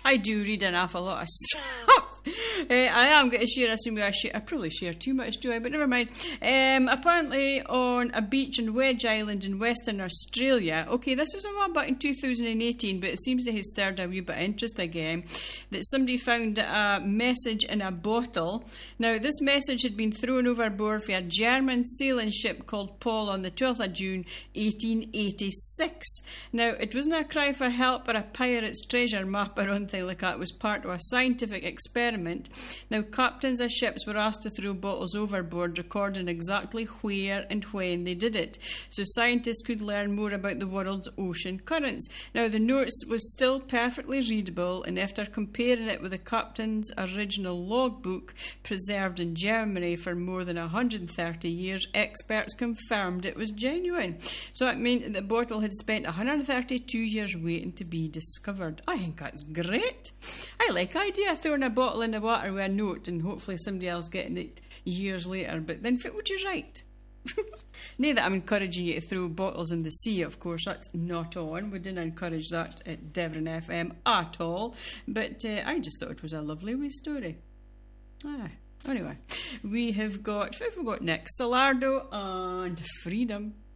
I do read an awful lot of stuff. I am going to share a scene where I probably share too much, do I? But never mind. Apparently on a beach in Wedge Island in Western Australia. Okay, this was a while back in 2018, but it seems to have stirred a wee bit of interest again. That somebody found a message in a bottle. Now, this message had been thrown overboard for a German sailing ship called Paul on the 12th of June 1886. Now, it wasn't a cry for help or a pirate's treasure map or anything like that. It was part of a scientific experiment. Now, captains of ships were asked to throw bottles overboard, recording exactly where and when they did it, so scientists could learn more about the world's ocean currents. Now, the notes was still perfectly readable, and after comparing it with the captain's original logbook, preserved in Germany for more than 130 years, experts confirmed it was genuine. So it meant that the bottle had spent 132 years waiting to be discovered. I think that's great. I like the idea of throwing a bottle in the water with a note and hopefully somebody else getting it years later. But then would you write? Nay, that I'm encouraging you to throw bottles in the sea, of course, that's not on. We didn't encourage that at Devon FM at all. But I just thought it was a lovely wee story. Anyway, we have got, what have we got next? Solardo and Freedom.